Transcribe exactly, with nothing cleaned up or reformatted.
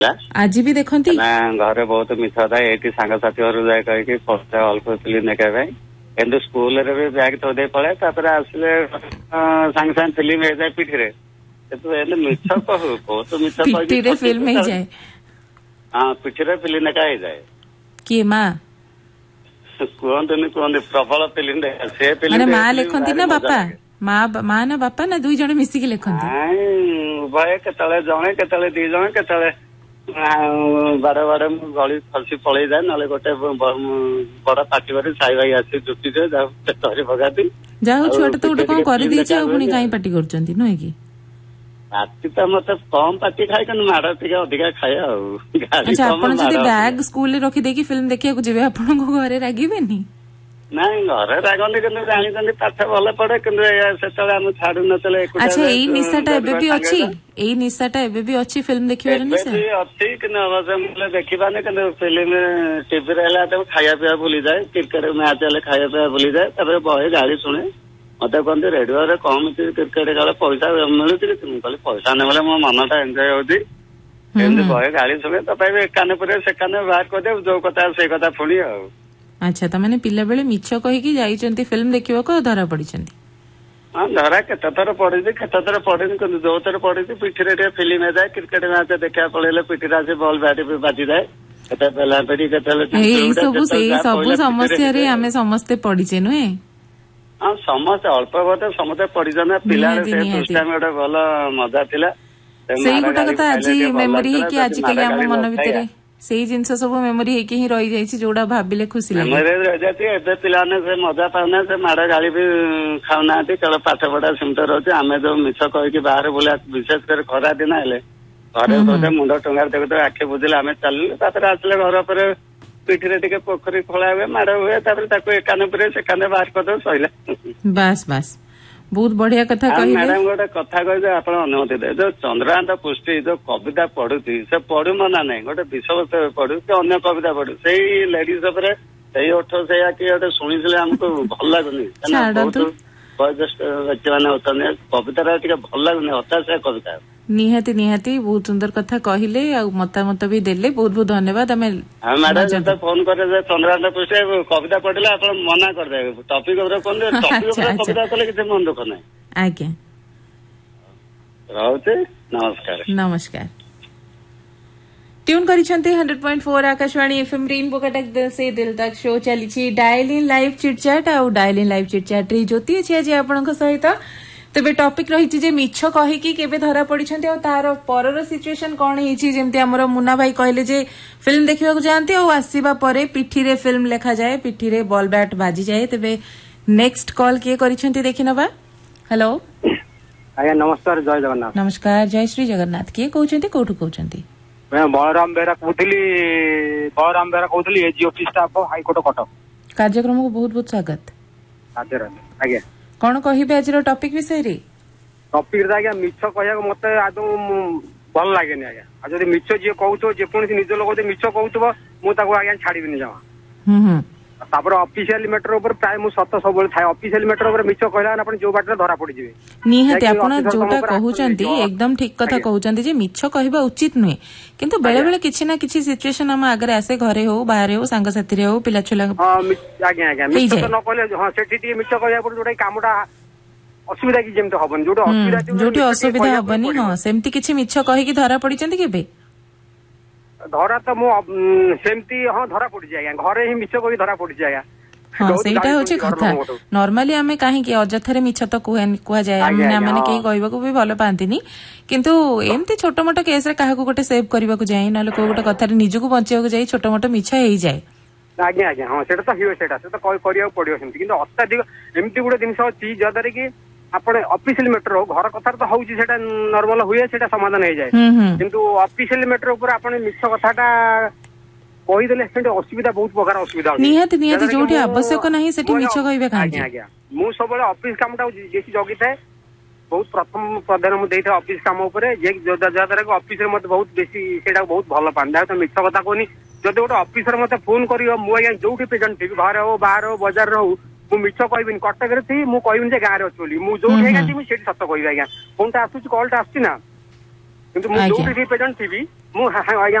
आज भी देखती घरे बहुत मिछ था ये सांगसाथी घर जाए कहीं पैसा अल्प फिल्म देखा कि स्कूल रे भी बैग थोदे पड़े आसले सांगे सांगे फिल्म हो जाए पिठी मिछ कहू बहुत मिछ फिल्म हो जाए हाँ पिठी फिल्म देखा हो जाए किए माँ कहतुनि कहते प्रबल फिल्म देखा से फिल्म माँ लिखती ना बापा माँ माँ ना बापा ना दुई जन मिसिकी लिखती उभय केतले जड़े केतले दी जन केतले बारे बारे गली खसी पलि जाए ना गोटे बड़ पार्टी बारे साई भाई आसी जुटी धरी पकाती जाऊ छुआटा तो गोटे कौन कर कहीं पार्टी कर नुहे कि पार्टी तो मत कम पार्टी खाए कि माड़ टे अधिका खाए अच्छा आपन जदि बैग स्कूल रखी देकी फिल्म देखिया को जेबे आपन को घरे रागिबेनी नहीं घरे रागंदी किंतु जानी पाठ भल पड़े किंतु सेतले हम छाडू नतले अच्छा एई निशाटा एबे भी अछि एई निशाटा एबे भी अछि फिल्म देखिबार निशा एबे अछि कि न अवश्य मुले देखिबाने किंतु फिल्म टीवी रे हला त खाया पिया भूली जाए क्रिकेट मैच हले खाया पिया भूली जाए तबे बहे गाड़ी सुने मत कहते रेडियो रे कम क्रिकेट गले पैसा मिलू कि कहली पैसा ने बोले मो मनटा एंजॉय होती बहे गाड़ी सुने तब एकाने पर से बाहर करदे जो कथा से कथा पुणी आ अच्छा तमाने पिला बेले मिछ कहिकी जाइचंती फिल्म देखिबा को धरा पड़िचंती हां धरा केते थर पड़ी केते थर पड़ी किंतु जो थर पड़ी पिठी रे फिल्म है जाए क्रिकेट मैच देखा पड़ेले पिठी रे बॉल बैट पे बाजी जाए केते बेला पेडी केते एई सब सेई सब समस्या रे हमें समस्त पड़िचे नुए हाँ समस्त अल्प बहुत समस्त पड़ी पिला गोटे भल मजा थिला सेई गोटा कथा आज मेमोरी है कि आज कल हम मन भीतर सेई जिंस सब मेमोरी है कि ही रही जाई छी जोड़ा भाबिले खुशी लागे मेमोरी रह जाती एबे पिलाने से मजा पाउना से माड़ गाली भी खाउना थी कल पाठ पढ़ा सिमटर रहते आमे जो मिछ कहि कि बाहर बोले विशेष कर खरा दिन हेले घरे तो मुंड टंगार देखते आखे बुझिले आमे चलले तापर आसले घर पर पिठी रे पोखरी खोला हुए माड़ हुए तापर एकाने पर से काने बाहर कर दो सइला बस बस बहुत बढ़िया कथा कहिले मैडम गोटे कथा कहि आपण अनुमति दे जो चंद्रकांत पुष्टि जो कविता पढ़ुती से पढ़ु मना नहीं गोटे विषय वस्तु पढ़ु कि अन्य कविता पढ़ु से लेडीज उपरे से ओठ से कि गोटे शुणिले हमको भल लगुनि बहुत वयोज्येष्ठ व्यक्ति मैंने होते कविता टे भल लगुनि हताशा कविता निहाती निहाती बहुत सुंदर कथा कहिले आ मतामत भी देले बहुत बहुत धन्यवाद हमें मैडम जब फोन करे चंद्रकांत पुष्टि कविता पढ़ले आप मना कर दे टॉपिक कविता कले किसी मन दुख ना आज्ञा रहते नमस्कार नमस्कार tune करिछंते hundred point four Akashvani FM rainbow Cuttack दिल से दिल तक शो चली dial in live chit-chat uh dial in live chit-chat रे ज्योति अछि आज आपनक सहित तेबे टॉपिक रही जे मिछ कहिकी केबे धरा पड़िछंते आ तार परर सिचुएशन कोन हिची जेमते हमर मुन्ना भाई कहले जे फिल्म देखिबा को जानते आ आसीबा परे पिठी रे फिल्म लेखा जाए पिठी रे बॉल बैट बाजी जाए तेबे नेक्स्ट कॉल के करिछंते देखिनबा हेलो आज्ञा नमस्कार जय जगन्नाथ नमस्कार जय श्री जगन्नाथ के कहउछंती कोठु कहउछंती मैं बलराम बेरा कहउतली बलराम बेरा कहउतली AG office staff high court Cuttack कार्यक्रम को बहुत बहुत स्वागत आज्ञा कौन कहिबे आज टॉपिक विषय रे टॉपिक आज्ञा मिछ कहया मते आदौ भल लागेनी आज्ञा आ जदि मिछ जे कहउतो जे कोनसी निज लोक जे मिछ कहउतबो मु ताको आज्ञा छाड़ीबिनी जमा हम हम तापर ऑफिशियल मैटर ऊपर प्राय मु सत सब थाए ऑफिशियल मैटर ऊपर मिछ कहला आपण जो बाटरे धरा पड़ी जिवे निहाती आपण जोटा कहउचंती एकदम ठीक कथा कहउचंती जे मिछ कहबा उचित नुहे किंतु बेले बेले किछि ना किछि सिचुएशन हम आगे आसे घरे हो बाहर हो संग साथी रे हो पिला छुला हां आज्ञा आज्ञा मिछ तो न कहले हां सेठी टी मिछ कहया पर जोटा कामटा असुविधा की जेमते हबन जोटा असुविधा जोटी असुविधा हबनी हां सेमती किछि मिछ कहि कि धरा पड़िचंती केबे धरा तो मु सेमती हाँ धरा पड़ी जाए घरे ही मिछ को धरा पड़ी जाए हाँ सेटा होची कथा नॉर्मली आमे काहे कि अजथरे मिछ तो कुहा जाए हमने माने केही कहबा को भी भलो पांतिनी किंतु एमती छोटो मोटो केस रे काहा को गोटे सेव करबा को जाई नाले को गोटे कथा रे निज को बंचिया को जाई छोटो मोटो मिछ हेई जाए आज्ञा आज्ञा हाँ सेटा तो हियो सेटा से तो कोई करिया पड़ियो सेमती किंतु अत्याधिक एमती गुडे जिंस अछि जदरे कि आपण ऑफिशियल मैटर हो घर कथा तो होउची सेटा नॉर्मल हुए सेटा समाधान हो जाए किंतु ऑफिशियल मैटर ऊपर आपण मिछ कथाटा कहि देले सेटा असुविधा बहुत प्रकार असुविधा निहाती निहाती जोठी आवश्यक नाही सेठी मिछ कहिबे काहे आज्ञा आज्ञा मु सबले ऑफिस कामटा जेसी जगी थाए बहुत प्रथम प्रधान मु देइथा ऑफिस काम ऊपर जे जदरे को ऑफिस रे मते बहुत बेसी सेटा बहुत भलो पांदा तो मिछ कथा कोनी जदि गोटे ऑफिसर मते फोन करियो मु आज्ञा जोठी प्रेजेंट थी घर हो बाहर हो बाजार रहू मु मिछ कहबिन कटक रे थी मु कहबिन जे गारे अछि बोली मु जो हेगा थी मु सेठी सत्य कहबी आज्ञा फोनटा आसुची कॉलटा आसुची ना କିନ୍ତୁ ମୁଁ ଆଜ୍ଞା। ଯୋଉଠି ବି ପ୍ରେଜେଣ୍ଟ ଥିବି ମୁଁ ଆଜ୍ଞା